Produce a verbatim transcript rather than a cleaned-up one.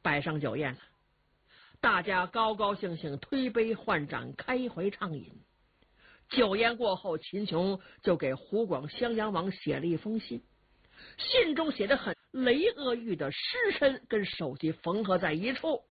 摆上酒宴了，大家高高兴兴推杯换盏，开怀畅饮。酒宴过后，秦琼就给湖广襄阳王写了一封信，信中写的很雷阿玉的尸身跟首级缝合在一处，